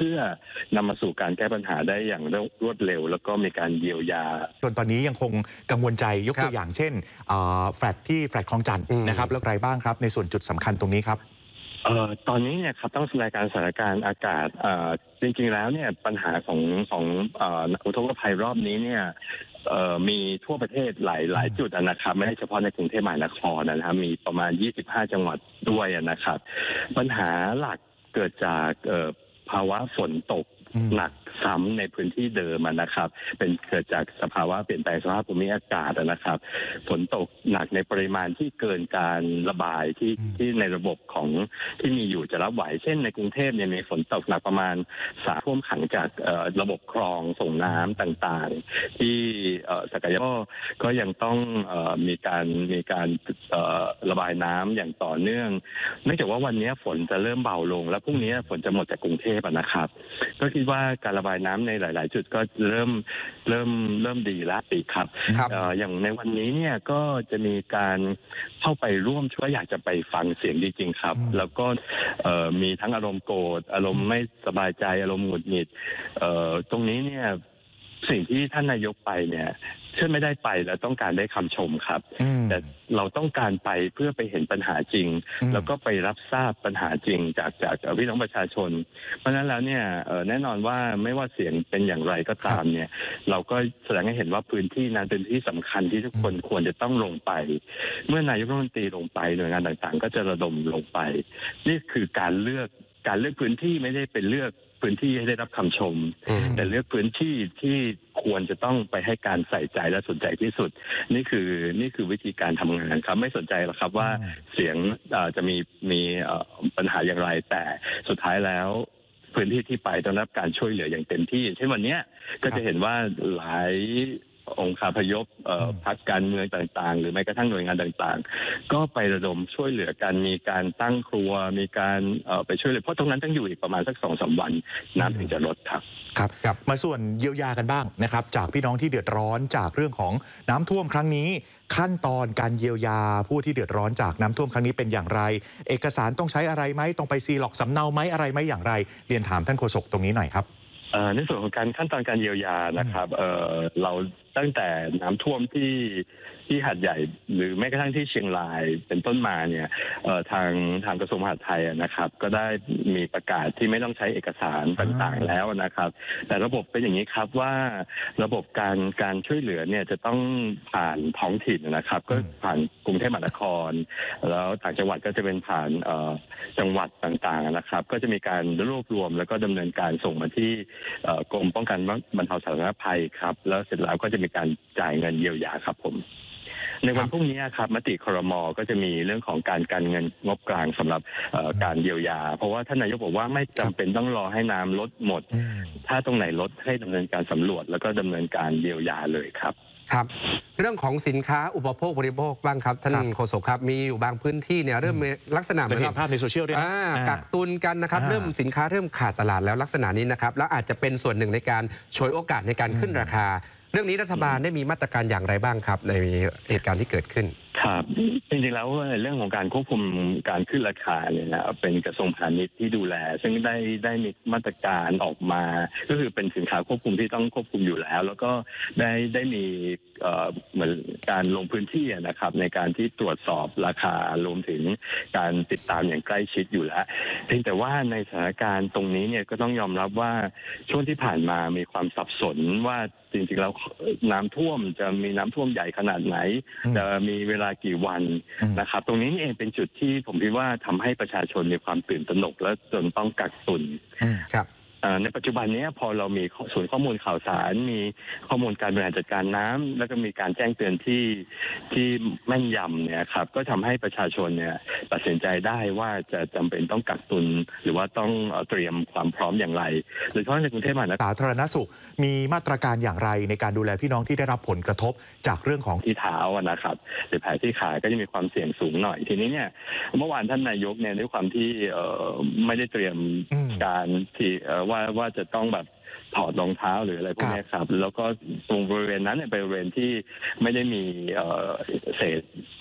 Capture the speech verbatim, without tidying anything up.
พื่อนำมาสู่การแก้ปัญหาได้อย่างรวดเร็วแล้วก็มีการเยียวยาจนตอนนี้ยังคงกังวลใจยกตัวอย่างเช่นแฟลตที่แฟลตคลองจันทน์นะครับแล้วอะไรบ้างครับในส่วนจุดสำคัญตรงนี้ครับเอ่อตอนนี้เนี่ยครับต้องรายการสถานการณ์อากาศเอ่อจริงๆแล้วเนี่ยปัญหาของของเอ่ออุทกภัยรอบนี้เนี่ยเอ่อมีทั่วประเทศหลายหลายจุดนะครับไม่ใช่เฉพาะในกรุงเทพมหานครนะครับมีประมาณยี่สิบห้าจังหวัดด้วยนะครับปัญหาหลักเกิดจากเอ่อภาวะฝนตกหนักซ้ำในพื้นที่เดิมนะครับเป็นเกิดจากสภาวะเปลี่ยนแปลงสภาพภูมิอากาศนะครับฝนตกหนักในปริมาณที่เกินการระบายที่ที่ในระบบของที่มีอยู่จะรับไหวเช่นในกรุงเทพเนี่ยมีฝนตกหนักประมาณสาท่วมขังจากระบบคลองส่งน้ำต่างๆที่ศักยภาพก็ยังต้องมีการมีการระบายน้ำอย่างต่อเนื่องเนื่องจากว่าวันนี้ฝนจะเริ่มเบาลงและพรุ่งนี้ฝนจะหมดจากกรุงเทพนะครับก็คิดว่าการระบายน้ำในหลายๆจุดก็เริ่มเริ่มเริ่มดีแล้วอีกครับอย่างในวันนี้เนี่ยก็จะมีการเข้าไปร่วมช่วยอยากจะไปฟังเสียงจริงๆครับแล้วก็มีทั้งอารมณ์โกรธอารมณ์ไม่สบายใจอารมณ์หงุดหงิดตรงนี้เนี่ยสิ่งที่ท่านนายกไปเนี่ยเชื่อไม่ได้ไปแล้วต้องการได้คำชมครับแต่เราต้องการไปเพื่อไปเห็นปัญหาจริงแล้วก็ไปรับทราบปัญหาจริงจากจากพี่น้องประชาชนเพราะฉะนั้นแล้วเนี่ยแน่นอนว่าไม่ว่าเสียงเป็นอย่างไรก็ตามเนี่ยเราก็แสดงให้เห็นว่าพื้นที่นั้นเป็นที่สำคัญที่ทุกคนควรจะต้องลงไปเมื่อนายกรัฐมนตรีลงไปหน่วยงานต่างๆก็จะระดมลงไปนี่คือการเลือกการเลือกพื้นที่ไม่ได้เป็นเลือกพื้นที่ให้ได้รับคำชมแต่เลือกพื้นที่ที่ควรจะต้องไปให้การใส่ใจและสนใจที่สุดนี่คือนี่คือวิธีการทำงานครับไม่สนใจหรอกครับว่าเสียงจะมีมีปัญหาอย่างไรแต่สุดท้ายแล้วพื้นที่ที่ไปต้องรับการช่วยเหลืออย่างเต็มที่เช่นวันนี้ก็จะเห็นว่าหลายองค์คาพยพพรรคการเมืองต่างๆหรือแม้กระทั่งหน่วยงานต่างๆก็ไประดมช่วยเหลือกันมีการตั้งครัวมีการไปช่วยเหลือเพราะตรงนั้นต้องอยู่อีกประมาณสักสองสามวันน้ำถึงจะลดครับครับมาส่วนเยียวยากันบ้างนะครับจากพี่น้องที่เดือดร้อนจากเรื่องของน้ำท่วมครั้งนี้ขั้นตอนการเยียวยาผู้ที่เดือดร้อนจากน้ำท่วมครั้งนี้เป็นอย่างไรเอกสารต้องใช้อะไรไหมต้องไปซีล็อกสำเนาไหมอะไรไหมอย่างไรเรียนถามท่านโฆษกตรงนี้หน่อยครับในส่วนของการขั้นตอนการเยียวยานะครับเเราตั้งแต่น้ำท่วมที่ที่หาดใหญ่หรือแม้กระทั่งที่เชียงรายเป็นต้นมาเนี่ยทางทางกระทรวงมหาดไทยนะครับก็ได้มีประกาศที่ไม่ต้องใช้เอกสารต่างๆแล้วนะครับแต่ระบบเป็นอย่างนี้ครับว่าระบบการการช่วยเหลือเนี่ยจะต้องผ่านท้องถิ่นนะครับก็ผ่านกรุงเทพมหานครแล้วต่างจังหวัดก็จะเป็นผ่านจังหวัดต่างๆนะครับก็จะมีการรวบรวมแล้วก็ดำเนินการส่งมาที่กรมป้องกันบรรเทาสาธารณภัยครับแล้วเสร็จแล้วก็จะมีการจ่ายเงินเยียวยาครับผมในวันพรุ่งนี้ครับมติครม.ก็จะมีเรื่องของการการเงินงบกลางสำหรับการเยียวยาเพราะว่าท่านนายกบอกว่าไม่จำเป็นต้องรอให้น้ำลดหมดถ้าตรงไหนลดให้ดำเนินการสำรวจแล้วก็ดำเนินการเยียวยาเลยครับครับเรื่องของสินค้าอุปโภคบริโภคบ้างครับท่านโฆษกครับมีอยู่บางพื้นที่เนี่ยเริ่มลักษณะเหมือนภาพในโซเชียลด้วยกักตุนกันนะครับเริ่มสินค้าเริ่มขาดตลาดแล้วลักษณะนี้นะครับแล้วอาจจะเป็นส่วนหนึ่งในการฉวยโอกาสในการขึ้นราคาเรื่องนี้รัฐบาลได้มีมาตรการอย่างไรบ้างครับในเหตุการณ์ที่เกิดขึ้นครับจริงๆแล้วในเรื่องของการควบคุมการขึ้นราคาเนี่ยนะเป็นกระทรวงพาณิชย์ที่ดูแลซึ่งได้ได้มีมาตรการออกมาก็คือเป็นสินค้าควบคุมที่ต้องควบคุมอยู่แล้วแล้วก็ได้ได้มีเหมือนการลงพื้นที่นะครับในการที่ตรวจสอบราคารวมถึงการติดตามอย่างใกล้ชิดอยู่แล้วเพียงแต่ว่าในสถานการณ์ตรงนี้เนี่ยก็ต้องยอมรับว่าช่วงที่ผ่านมามีความสับสนว่าจริงๆแล้วน้ำท่วมจะมีน้ำท่วมใหญ่ขนาดไหนจะมีเวลากี่วันนะครับตรงนี้เองเป็นจุดที่ผมคิดว่าทำให้ประชาชนมีความตื่นตระหนกและจนต้องกักตุนครับในปัจจุบันนี้พอเรามีศูนย์ข้อมูลข่าวสารมีข้อมูลการบริหารจัดการน้ำแล้วก็มีการแจ้งเตือนที่ที่แม่นยำเนี่ยครับก็ทำให้ประชาชนเนี่ยตัดสินใจได้ว่าจะจำเป็นต้องกักตุนหรือว่าต้องเตรียมความพร้อมอย่างไรโดยเฉพาะในกรุงเทพมหานครสาธารณสุขมีมาตรการอย่างไรในการดูแลพี่น้องที่ได้รับผลกระทบจากเรื่องของที่เท้านะครับหรือแผลที่ขาก็จะมีความเสี่ยงสูงหน่อยทีนี้เนี่ยเมื่อวานท่านนายกเนี่ยด้วยความที่ไม่ได้เตรียมการที่ว่าว่าจะต้องแบบถอดรองเท้าหรืออะไรพวกนี้ครับแล้วก็ตรงบริเวณนั้นเนี่ยเป็นบริเวณที่ไม่ได้มีเศษ